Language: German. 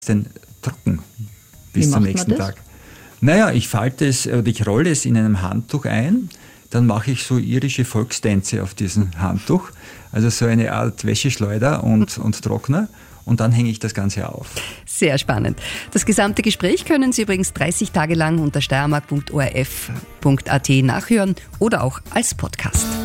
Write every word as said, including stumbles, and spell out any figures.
denn trocken bis zum nächsten Tag. Naja, ich falte es oder ich rolle es in einem Handtuch ein, dann mache ich so irische Volkstänze auf diesem Handtuch, also so eine Art Wäscheschleuder und, und Trockner. Und dann hänge ich das Ganze auf. Sehr spannend. Das gesamte Gespräch können Sie übrigens dreißig Tage lang unter steiermark punkt o r f punkt a t nachhören oder auch als Podcast.